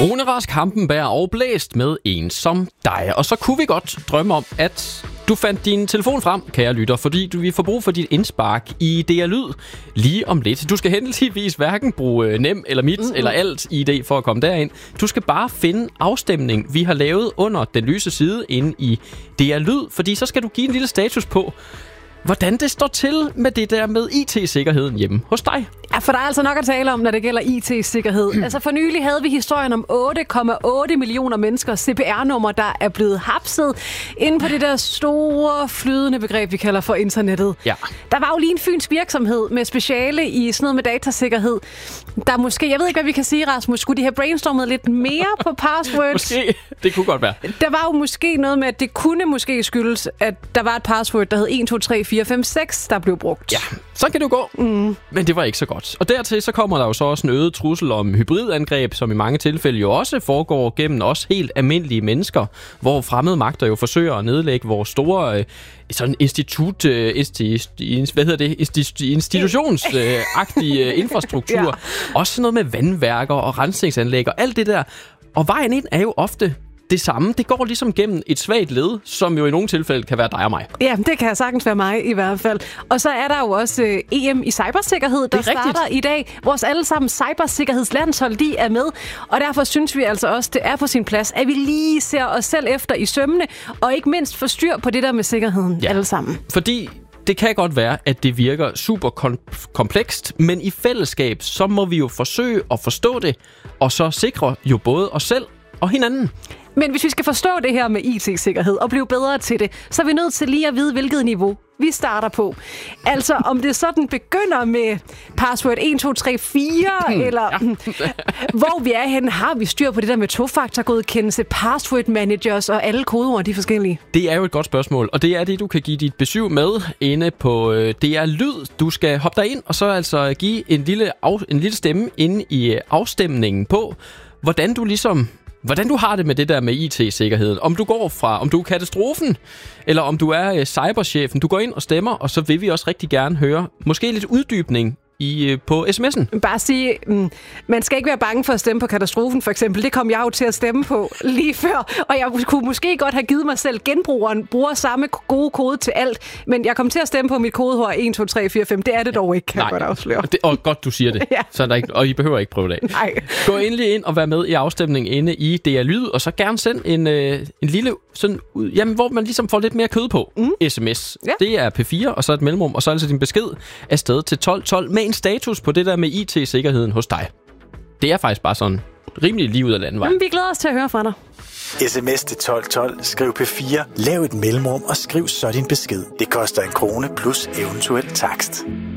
Rune Rask Hampenberg og blæst med en som dig. Og så kunne vi godt drømme om, at du fandt din telefon frem, kære lytter, fordi vi får brug for dit indspark i DR Lyd lige om lidt. Du skal heldigvis hverken bruge Nem eller Mit eller alt ID for at komme derind. Du skal bare finde afstemning, vi har lavet under den lyse side inde i DR Lyd, fordi så skal du give en lille status på, hvordan det står til med det der med IT-sikkerheden hjemme hos dig. Ja, for der er altså nok at tale om, når det gælder IT-sikkerhed. Altså for nylig havde vi historien om 8,8 millioner menneskers CPR-nummer, der er blevet hapset inde på det der store, flydende begreb, vi kalder for internettet. Ja. Der var jo lige en fynsk virksomhed med speciale i sådan noget med datasikkerhed. Der måske, jeg ved ikke, hvad vi kan sige, Rasmus, skulle de have brainstormet lidt mere på passwords? Måske, det kunne godt være. Der var jo måske noget med, at det kunne måske skyldes, at der var et password, der hed 1, 2, 3, 4, 5, 6, der blev brugt. Ja, så kan det jo gå. Men det var ikke så godt. Og dertil så kommer der jo så også en øget trussel om hybridangreb, som i mange tilfælde jo også foregår gennem os helt almindelige mennesker, hvor fremmede magter jo forsøger at nedlægge vores store sådan institutionsagtige infrastruktur. Ja. Også noget med vandværker og rensningsanlæg og alt det der. Og vejen ind er jo ofte det samme. Det går ligesom gennem et svagt led, som jo i nogle tilfælde kan være dig og mig. Ja, det kan sagtens være mig i hvert fald. Og så er der jo også EM i cybersikkerhed, der starter i dag. Vores allesammen cybersikkerhedslandshold, de er med. Og derfor synes vi altså også, det er på sin plads, at vi lige ser os selv efter i sømmene, og ikke mindst får styr på det der med sikkerheden alle sammen. Fordi det kan godt være, at det virker super komplekst, men i fællesskab, så må vi jo forsøge at forstå det, og så sikre jo både os selv og hinanden. Men hvis vi skal forstå det her med IT-sikkerhed og blive bedre til det, så er vi nødt til lige at vide, hvilket niveau vi starter på. Altså, om det sådan begynder med password 1, 2, 3, 4, eller hvor vi er henne, har vi styr på det der med tofaktorgodkendelse, password managers og alle kodeord, de forskellige? Det er jo et godt spørgsmål, og det er det, du kan give dit besøg med inde på DR Lyd. Du skal hoppe derind og så altså give en lille stemme inde i afstemningen på, hvordan du har det med det der med IT-sikkerheden. Om du er katastrofen, eller om du er cyberchefen. Du går ind og stemmer, og så vil vi også rigtig gerne høre måske lidt uddybning på sms'en. Bare sige, man skal ikke være bange for at stemme på katastrofen, for eksempel. Det kom jeg jo til at stemme på lige før, og jeg kunne måske godt have givet mig selv genbrugeren, bruger samme gode kode til alt, men jeg kom til at stemme på mit kodeord 1, 2, 3, 4, 5. Det er det dog ikke, kan jeg godt afsløre. Og godt, du siger det. Ja. Så der ikke, og I behøver ikke prøve det af. Nej. Gå endelig ind og vær med i afstemningen inde i DR Lyd, og så gerne send en lille, sådan, hvor man ligesom får lidt mere kød på. SMS. Ja. Det er P4, og så et mellemrum, og så altså din besked afsted til 1212 med en status på det der med IT-sikkerheden hos dig. Det er faktisk bare sådan rimelig lige ud af landevej. Jamen, vi glæder os til at høre fra dig. SMS til 1212, skriv P4, lav et mellemrum og skriv så din besked. Det koster 1 krone plus eventuel takst.